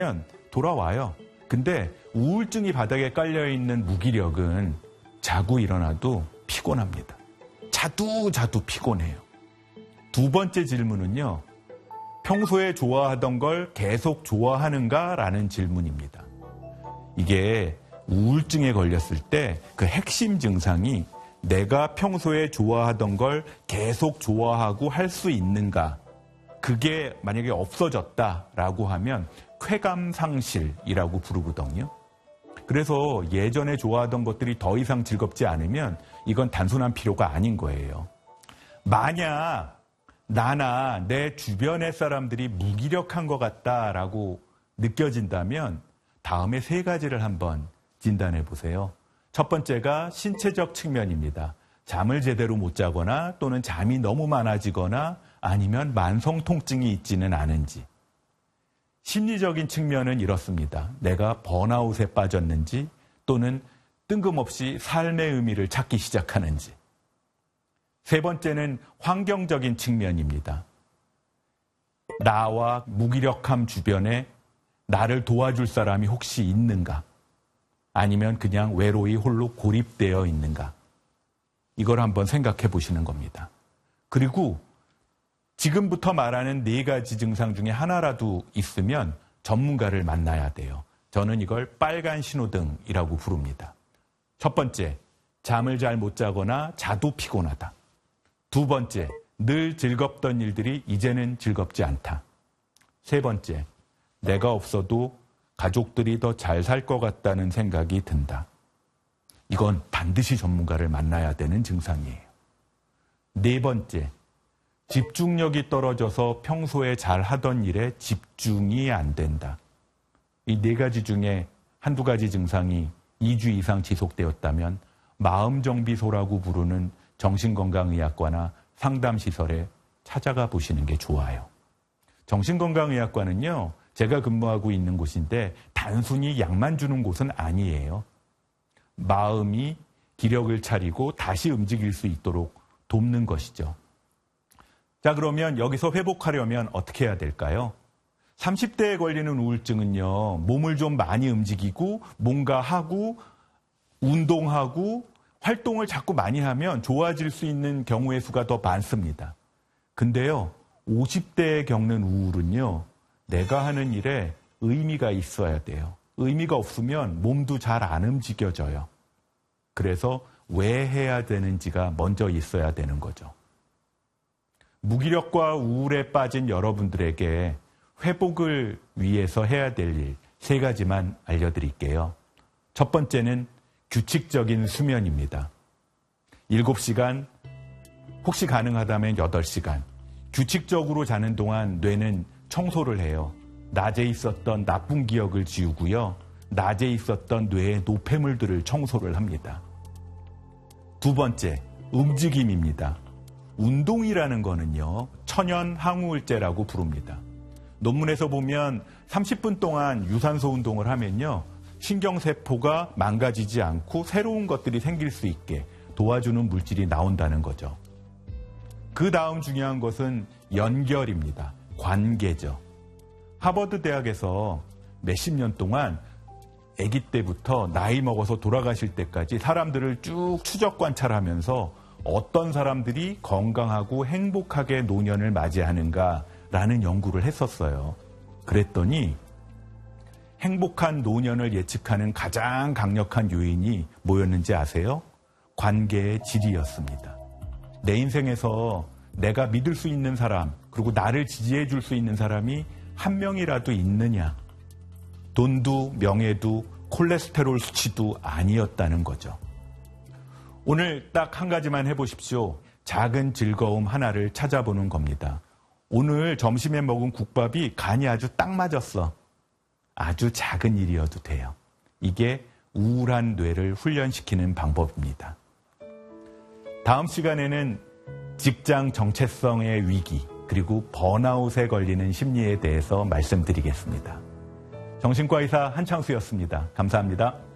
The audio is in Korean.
돌아와요. 근데 우울증이 바닥에 깔려있는 무기력은 자고 일어나도 피곤합니다. 자도 피곤해요. 두 번째 질문은요. 평소에 좋아하던 걸 계속 좋아하는가? 라는 질문입니다. 이게 우울증에 걸렸을 때 그 핵심 증상이 내가 평소에 좋아하던 걸 계속 좋아하고 할 수 있는가? 그게 만약에 없어졌다라고 하면 쾌감상실이라고 부르거든요. 그래서 예전에 좋아하던 것들이 더 이상 즐겁지 않으면 이건 단순한 필요가 아닌 거예요. 만약 나나 내 주변의 사람들이 무기력한 것 같다라고 느껴진다면 다음에 세 가지를 한번 진단해 보세요. 첫 번째가 신체적 측면입니다. 잠을 제대로 못 자거나 또는 잠이 너무 많아지거나 아니면 만성 통증이 있지는 않은지. 심리적인 측면은 이렇습니다. 내가 번아웃에 빠졌는지 또는 뜬금없이 삶의 의미를 찾기 시작하는지. 세 번째는 환경적인 측면입니다. 나와 무기력함 주변에 나를 도와줄 사람이 혹시 있는가? 아니면 그냥 외로이 홀로 고립되어 있는가? 이걸 한번 생각해 보시는 겁니다. 그리고 지금부터 말하는 네 가지 증상 중에 하나라도 있으면 전문가를 만나야 돼요. 저는 이걸 빨간 신호등이라고 부릅니다. 첫 번째, 잠을 잘 못 자거나 자도 피곤하다. 두 번째, 늘 즐겁던 일들이 이제는 즐겁지 않다. 세 번째, 내가 없어도 가족들이 더 잘 살 것 같다는 생각이 든다. 이건 반드시 전문가를 만나야 되는 증상이에요. 네 번째, 집중력이 떨어져서 평소에 잘 하던 일에 집중이 안 된다. 이 네 가지 중에 한두 가지 증상이 2주 이상 지속되었다면 마음정비소라고 부르는 정신건강의학과나 상담시설에 찾아가 보시는 게 좋아요. 정신건강의학과는요, 제가 근무하고 있는 곳인데 단순히 약만 주는 곳은 아니에요. 마음이 기력을 차리고 다시 움직일 수 있도록 돕는 것이죠. 자, 그러면 여기서 회복하려면 어떻게 해야 될까요? 30대에 걸리는 우울증은요, 몸을 좀 많이 움직이고 뭔가 하고 운동하고 활동을 자꾸 많이 하면 좋아질 수 있는 경우의 수가 더 많습니다. 근데요, 50대에 겪는 우울은요, 내가 하는 일에 의미가 있어야 돼요. 의미가 없으면 몸도 잘 안 움직여져요. 그래서 왜 해야 되는지가 먼저 있어야 되는 거죠. 무기력과 우울에 빠진 여러분들에게 회복을 위해서 해야 될 일 세 가지만 알려드릴게요. 첫 번째는 규칙적인 수면입니다. 7시간, 혹시 가능하다면 8시간. 규칙적으로 자는 동안 뇌는 청소를 해요. 낮에 있었던 나쁜 기억을 지우고요. 낮에 있었던 뇌의 노폐물들을 청소를 합니다. 두 번째, 움직임입니다. 운동이라는 거는요, 천연 항우울제라고 부릅니다. 논문에서 보면 30분 동안 유산소 운동을 하면요, 신경세포가 망가지지 않고 새로운 것들이 생길 수 있게 도와주는 물질이 나온다는 거죠. 그 다음 중요한 것은 연결입니다. 관계죠. 하버드 대학에서 몇십 년 동안 아기 때부터 나이 먹어서 돌아가실 때까지 사람들을 쭉 추적 관찰하면서 어떤 사람들이 건강하고 행복하게 노년을 맞이하는가라는 연구를 했었어요. 그랬더니 행복한 노년을 예측하는 가장 강력한 요인이 뭐였는지 아세요? 관계의 질이었습니다. 내 인생에서 내가 믿을 수 있는 사람, 그리고 나를 지지해 줄 수 있는 사람이 한 명이라도 있느냐. 돈도 명예도 콜레스테롤 수치도 아니었다는 거죠. 오늘 딱 한 가지만 해보십시오. 작은 즐거움 하나를 찾아보는 겁니다. 오늘 점심에 먹은 국밥이 간이 아주 딱 맞았어. 아주 작은 일이어도 돼요. 이게 우울한 뇌를 훈련시키는 방법입니다. 다음 시간에는 직장 정체성의 위기, 그리고 번아웃에 걸리는 심리에 대해서 말씀드리겠습니다. 정신과 의사 한창수였습니다. 감사합니다.